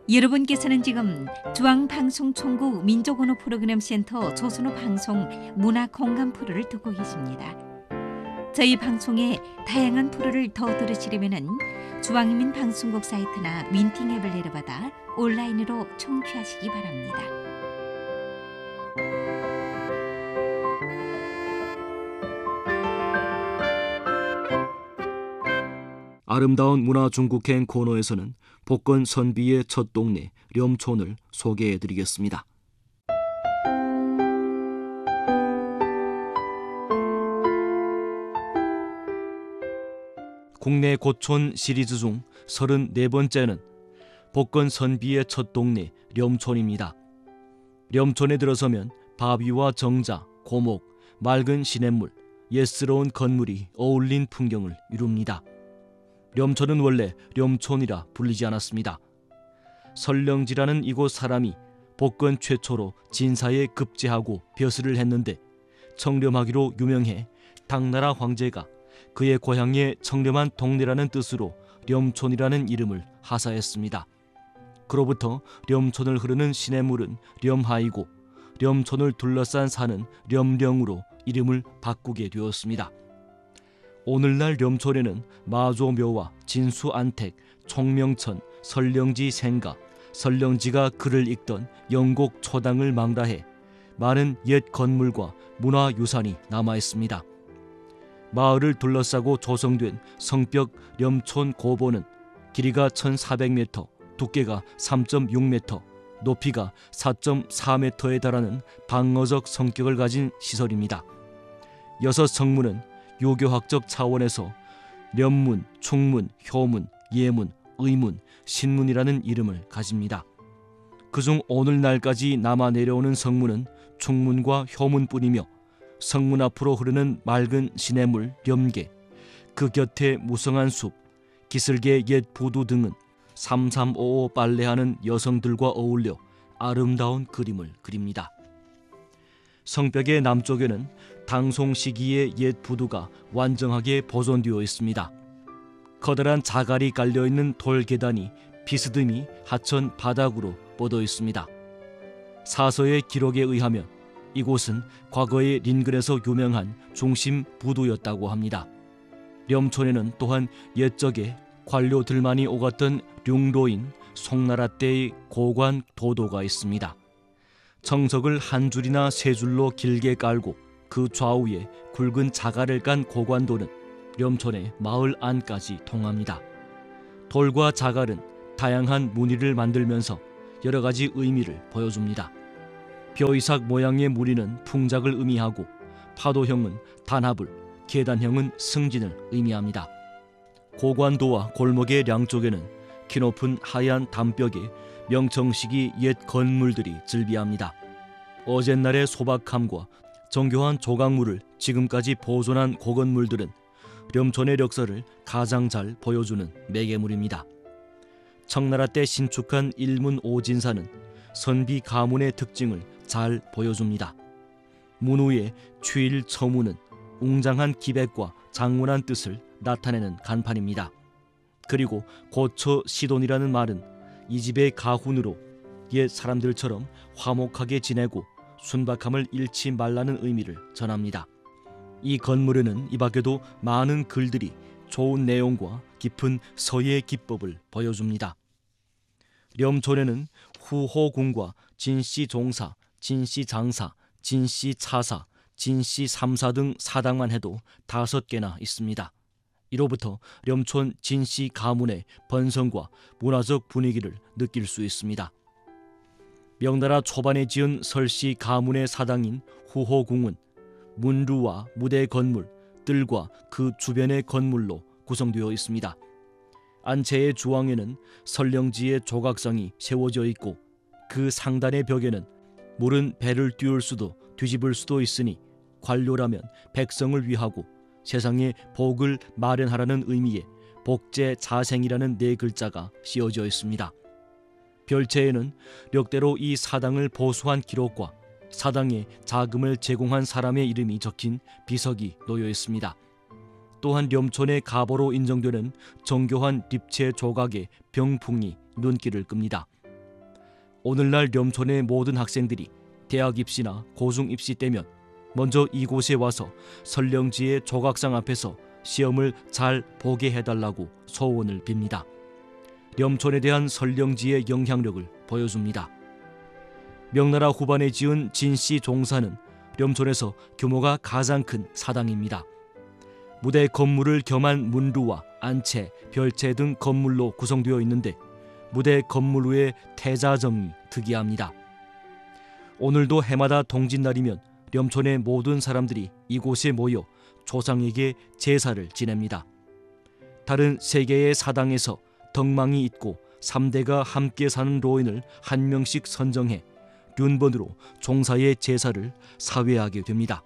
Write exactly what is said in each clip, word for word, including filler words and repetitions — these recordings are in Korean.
여러분께서는 지금 중앙방송총국 민족언어 프로그램 센터 조선어 방송 문화공감 프로를 듣고 계십니다. 저희 방송의 다양한 프로를 더 들으시려면 중앙인민 방송국 사이트나 윈팅 앱을 내려받아 온라인으로 청취하시기 바랍니다. 아름다운 문화 중국행 코너에서는 복건 선비의 첫 동네 렴촌을 소개해드리겠습니다. 국내 고촌 시리즈 중 서른네 번째는 복건 선비의 첫 동네 렴촌입니다. 렴촌에 들어서면 바위와 정자, 고목, 맑은 시냇물, 옛스러운 건물이 어울린 풍경을 이룹니다. 렴촌은 원래 렴촌이라 불리지 않았습니다. 설령지라는 이곳 사람이 복건 최초로 진사에 급제하고 벼슬을 했는데 청렴하기로 유명해 당나라 황제가 그의 고향에 청렴한 동네라는 뜻으로 렴촌이라는 이름을 하사했습니다. 그로부터 렴촌을 흐르는 시냇물은 렴하이고 렴촌을 둘러싼 산은 렴령으로 이름을 바꾸게 되었습니다. 오늘날 렴촌에는 마조묘와 진수안택, 총명천, 설령지 생가, 설령지가 글을 읽던 영곡 초당을 망라해 많은 옛 건물과 문화유산이 남아있습니다. 마을을 둘러싸고 조성된 성벽 렴촌 고보는 길이가 천사백 미터, 두께가 삼 점 육 미터, 높이가 사 점 사 미터에 달하는 방어적 성격을 가진 시설입니다. 여섯 성문은 유교학적 차원에서 렴문, 충문, 효문, 예문, 의문, 신문이라는 이름을 가집니다. 그중 오늘날까지 남아 내려오는 성문은 충문과 효문뿐이며 성문 앞으로 흐르는 맑은 시냇물 렴계, 그 곁에 무성한 숲, 기슭의 옛 부두 등은 삼삼오오 빨래하는 여성들과 어울려 아름다운 그림을 그립니다. 성벽의 남쪽에는 당송 시기의 옛 부두가 완전하게 보존되어 있습니다. 커다란 자갈이 깔려있는 돌 계단이 비스듬히 하천 바닥으로 뻗어 있습니다. 사서의 기록에 의하면 이곳은 과거에 린근에서 유명한 중심 부두였다고 합니다. 렴촌에는 또한 옛적에 관료들만이 오갔던 룡로인 송나라 때의 고관 도도가 있습니다. 청석을 한 줄이나 세 줄로 길게 깔고 그 좌우에 굵은 자갈을 깐 고관도는 렴촌의 마을 안까지 통합니다. 돌과 자갈은 다양한 무늬를 만들면서 여러 가지 의미를 보여줍니다. 벼이삭 모양의 무늬는 풍작을 의미하고 파도형은 단합을, 계단형은 승진을 의미합니다. 고관도와 골목의 양쪽에는 키높은 하얀 담벽에 명청시기 옛 건물들이 즐비합니다. 어젯날의 소박함과 정교한 조각물을 지금까지 보존한 고건물들은 렴촌의 역사를 가장 잘 보여주는 매개물입니다. 청나라 때 신축한 일문 오진사는 선비 가문의 특징을 잘 보여줍니다. 문 위에 취일처무는 웅장한 기백과 장훈한 뜻을 나타내는 간판입니다. 그리고 고처 시돈이라는 말은 이 집의 가훈으로 옛 사람들처럼 화목하게 지내고 순박함을 잃지 말라는 의미를 전합니다. 이 건물에는 이 밖에도 많은 글들이 좋은 내용과 깊은 서예 기법을 보여줍니다. 렴촌에는 후호궁과 진씨종사, 진씨장사, 진씨차사, 진씨삼사 등 사당만 해도 다섯 개나 있습니다. 이로부터 렴촌 진씨 가문의 번성과 문화적 분위기를 느낄 수 있습니다. 명나라 초반에 지은 설씨 가문의 사당인 후호궁은 문루와 무대 건물, 뜰과 그 주변의 건물로 구성되어 있습니다. 안채의 주왕에는 설령지의 조각상이 세워져 있고 그 상단의 벽에는 물은 배를 띄울 수도 뒤집을 수도 있으니 관료라면 백성을 위하고 세상에 복을 마련하라는 의미의 복제자생이라는 네 글자가 씌어져 있습니다. 별채에는 력대로 이 사당을 보수한 기록과 사당에 자금을 제공한 사람의 이름이 적힌 비석이 놓여 있습니다. 또한 렴촌의 가보로 인정되는 정교한 립체 조각의 병풍이 눈길을 끕니다. 오늘날 렴촌의 모든 학생들이 대학 입시나 고중 입시 때면 먼저 이곳에 와서 설령지의 조각상 앞에서 시험을 잘 보게 해달라고 소원을 빕니다. 렴촌에 대한 설령지의 영향력을 보여줍니다. 명나라 후반에 지은 진씨 종사는 렴촌에서 규모가 가장 큰 사당입니다. 무대 건물을 겸한 문루와 안채, 별채 등 건물로 구성되어 있는데 무대 건물 위의 태자정이 특이합니다. 오늘도 해마다 동짓날이면 렴촌의 모든 사람들이 이곳에 모여 조상에게 제사를 지냅니다. 다른 세 개의 사당에서 덕망이 있고 삼 대가 함께 사는 로인을 한 명씩 선정해 륜번으로 종사의 제사를 사회하게 됩니다.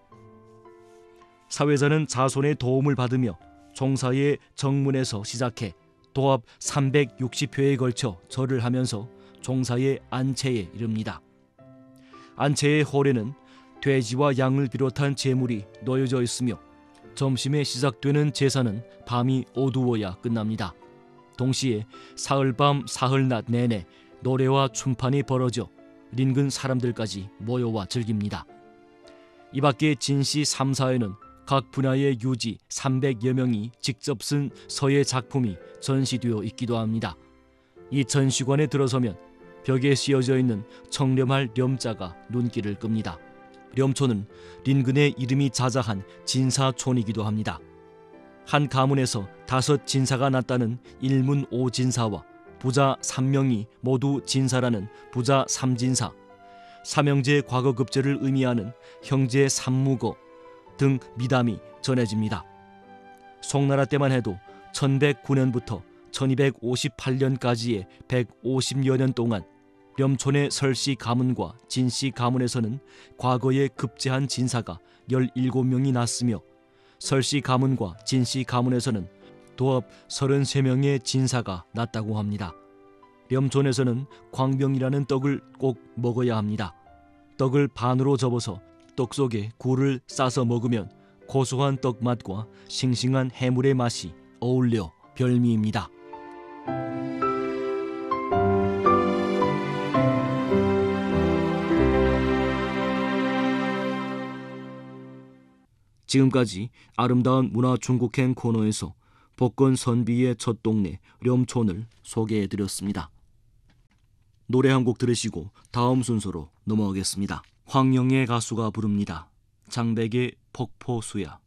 사회자는 자손의 도움을 받으며 종사의 정문에서 시작해 도합 삼백육십 회에 걸쳐 절을 하면서 종사의 안채에 이릅니다. 안채의 홀에는 돼지와 양을 비롯한 제물이 놓여져 있으며 점심에 시작되는 제사는 밤이 어두워야 끝납니다. 동시에 사흘밤 사흘낮 내내 노래와 춤판이 벌어져 인근 사람들까지 모여와 즐깁니다. 이 밖에 진씨 삼 사에는 각 분야의 유지 삼백여 명이 직접 쓴 서예 작품이 전시되어 있기도 합니다. 이 전시관에 들어서면 벽에 씌어져 있는 청렴할 렴자가 눈길을 끕니다. 렴촌은 인근의 이름이 자자한 진사촌이기도 합니다. 한 가문에서 다섯 진사가 났다는 일문 오진사와 부자 삼 명이 모두 진사라는 부자 삼진사, 삼형제 과거급제를 의미하는 형제 삼무거 등 미담이 전해집니다. 송나라 때만 해도 천백구 년부터 천이백오십팔 년까지의 백오십여 년 동안 렴촌의 설씨 가문과 진씨 가문에서는 과거에 급제한 진사가 열일곱 명이 났으며 설씨 가문과 진씨 가문에서는 도합 서른세 명의 진사가 났다고 합니다. 렴촌에서는 광명이라는 떡을 꼭 먹어야 합니다. 떡을 반으로 접어서 떡 속에 굴을 싸서 먹으면 고소한 떡 맛과 싱싱한 해물의 맛이 어울려 별미입니다. 지금까지 아름다운 문화 중국행 코너에서 복권 선비의 첫 동네 렴촌을 소개해드렸습니다. 노래 한 곡 들으시고 다음 순서로 넘어가겠습니다. 황영의 가수가 부릅니다. 장백의 폭포수야.